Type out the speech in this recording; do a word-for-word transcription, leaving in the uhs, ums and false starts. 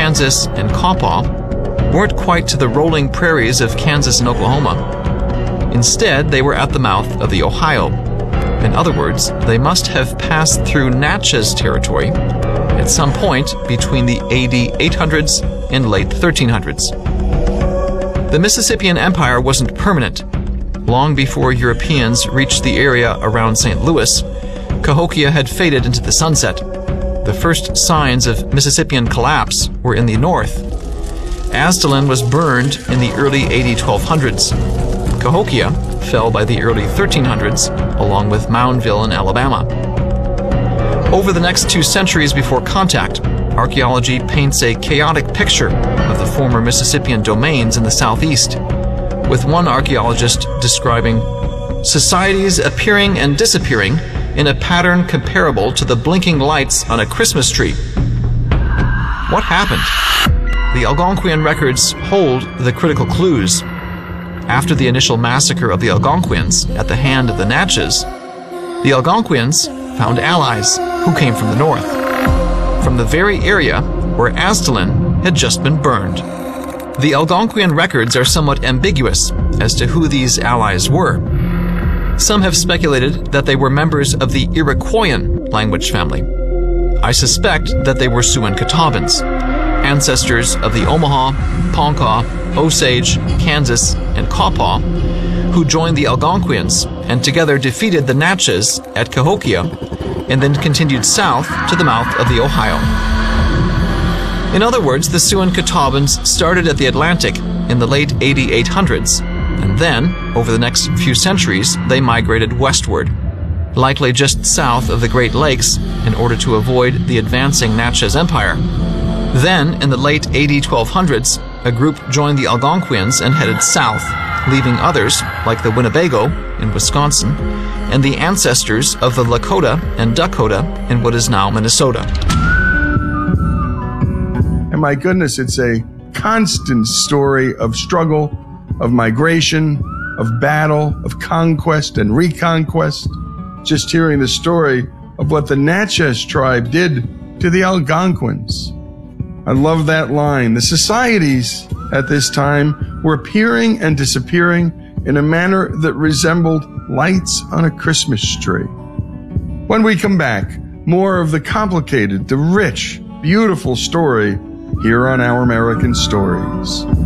Kansas, and Quapaw weren't quite to the rolling prairies of Kansas and Oklahoma. Instead, they were at the mouth of the Ohio. In other words, they must have passed through Natchez territory at some point between the A D eight hundreds and late thirteen hundreds. The Mississippian Empire wasn't permanent. Long before Europeans reached the area around Saint Louis, Cahokia had faded into the sunset. The first signs of Mississippian collapse were in the north. Aztalan was burned in the early A D twelve hundreds. Cahokia fell by the early thirteen hundreds, along with Moundville in Alabama. Over the next two centuries before contact, archaeology paints a chaotic picture of the former Mississippian domains in the southeast, with one archaeologist describing societies appearing and disappearing in a pattern comparable to the blinking lights on a Christmas tree. What happened? The Algonquian records hold the critical clues. After the initial massacre of the Algonquians at the hand of the Natchez, the Algonquians found allies who came from the north, from the very area where Aztalan had just been burned. The Algonquian records are somewhat ambiguous as to who these allies were. Some have speculated that they were members of the Iroquoian language family. I suspect that they were Siouan-Catawbans, ancestors of the Omaha, Ponca, Osage, Kansas, and Quapaw, who joined the Algonquians and together defeated the Natchez at Cahokia and then continued south to the mouth of the Ohio. In other words, the Siouan-Catawbans started at the Atlantic in the late A D eight hundreds, and then, over the next few centuries, they migrated westward, likely just south of the Great Lakes in order to avoid the advancing Natchez Empire. Then, in the late A D twelve hundreds, a group joined the Algonquians and headed south, leaving others, like the Winnebago in Wisconsin, and the ancestors of the Lakota and Dakota in what is now Minnesota. And my goodness, it's a constant story of struggle, of migration, of battle, of conquest and reconquest. Just hearing the story of what the Natchez tribe did to the Algonquins. I love that line. The societies at this time were appearing and disappearing in a manner that resembled lights on a Christmas tree. When we come back, more of the complicated, the rich, beautiful story here on Our American Stories.